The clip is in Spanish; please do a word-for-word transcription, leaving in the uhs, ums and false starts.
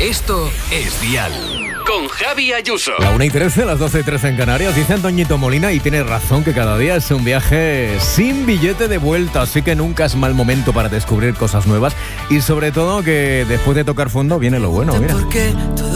Esto es Dial. Con Javi Ayuso. La una y trece, las doce y trece en Canarias. Dice Antoñito Molina, y tiene razón, que cada día es un viaje sin billete de vuelta. Así que nunca es mal momento para descubrir cosas nuevas. Y sobre todo que después de tocar fondo viene lo bueno, mira.